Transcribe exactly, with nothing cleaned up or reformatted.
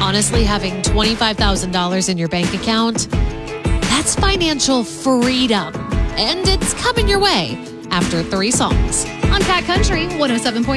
honestly, having twenty-five thousand dollars in your bank account, that's financial freedom. And it's coming your way after three songs. On Cat Country one oh seven point